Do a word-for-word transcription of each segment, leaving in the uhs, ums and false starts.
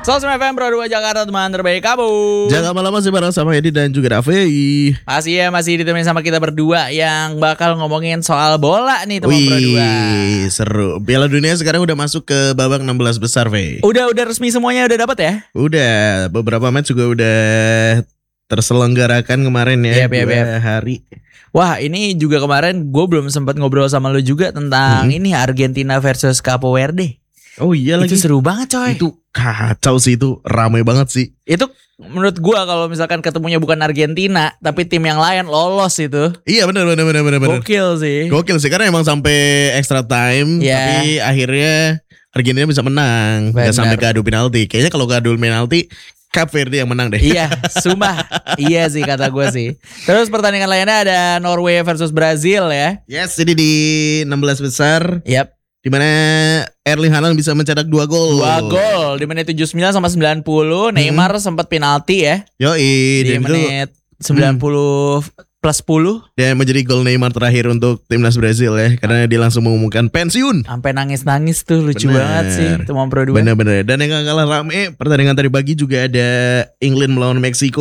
Sosmed F M Pro dua Jakarta, teman terbaik kamu. Jangan lama-lama sih bareng sama Edi dan juga Raffi. Masih ya, masih ditemenin sama kita berdua yang bakal ngomongin soal bola nih teman Pro dua. Wih, seru. Piala Dunia sekarang udah masuk ke babak enam belas besar, Fe. Udah udah resmi semuanya udah dapat ya? Udah, beberapa match juga udah terselenggarakan kemarin ya, Yep, yep, dua yep. hari. Wah, ini juga kemarin gue belum sempat ngobrol sama lu juga tentang Hmm. ini Argentina versus Cape Verde. Oh iya lagi. Itu seru banget coy. Itu kacau sih, itu ramai banget sih. Itu menurut gua kalau misalkan ketemunya bukan Argentina tapi tim yang lain lolos itu. Iya benar benar benar benar benar. Gokil sih. Gokil sih karena emang sampai extra time, Ya. tapi akhirnya Argentina bisa menang, nggak Benar. sampai ke adu penalti. Kayaknya kalau ke adu penalti Cape Verde yang menang deh. Iya, sumpah. Iya sih kata gue sih. Terus pertandingan lainnya ada Norway versus Brazil ya. Yes, jadi di enam belas besar Yap, di mana Erling Haaland bisa mencetak dua gol. dua gol di menit tujuh puluh sembilan sama sembilan puluh. Neymar sempat penalti ya Yoi, di dan itu menit sembilan puluh plus sepuluh. dan menjadi gol Neymar terakhir untuk timnas Brazil ya, karena dia langsung mengumumkan pensiun. Sampai nangis-nangis tuh, lucu Bener. banget sih teman Pro dua. Bener-bener. Dan yang gak kalah rame pertandingan tadi pagi juga ada England melawan Meksiko.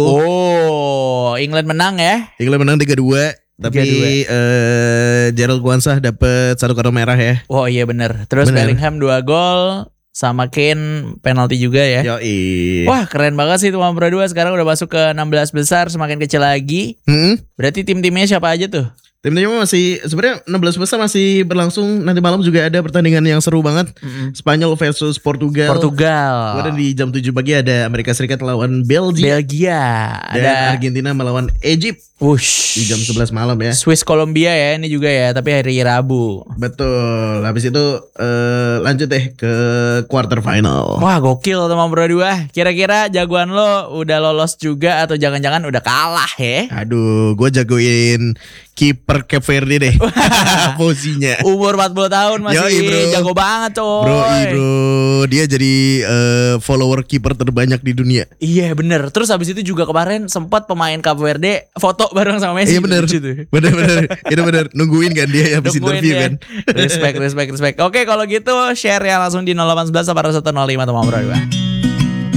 Oh, England menang ya. England menang tiga dua. Tapi tiga dua. eh, Gerald Kwanzaa dapat satu kartu merah ya. Oh iya bener. Terus Bener. Bellingham dua gol sama Kane penalti juga ya. Yoi. Wah keren banget sih teman Pro dua. Sekarang udah masuk ke enam belas besar, semakin kecil lagi. Hmm? Berarti tim-timnya siapa aja tuh? Timnya masih sebenarnya enam belas besar masih berlangsung. Nanti malam juga ada pertandingan yang seru banget. Mm-mm. Spanyol versus Portugal. Portugal. Kemudian di jam tujuh pagi ada Amerika Serikat lawan Belgia. Belgia. Dan Ada Argentina melawan Egypt Wush. di jam sebelas malam ya. Swiss Kolombia ya ini juga ya, tapi hari Rabu. Betul. Habis itu eh, lanjut deh ke quarter final. Wah gokil teman Pro dua. Kira-kira jagoan lo udah lolos juga atau jangan-jangan udah kalah ya? Aduh, gue jagoin kiper Cape Verde deh. Posisinya. Umur empat puluh tahun masih Yoi, bro. jago banget coy. Bro, i bro, dia jadi eh, follower kiper terbanyak di dunia. Iya bener. Terus habis itu juga kemarin sempat pemain Cape Verde foto bareng sama Messi. Iya bener, Lucu tuh. bener bener, itu bener. Nungguin kan dia habis Nungguin interview ya. kan. Respect, respect, respect. Oke kalau gitu share ya langsung di nol delapan satu satu delapan satu nol lima teman Bro dua.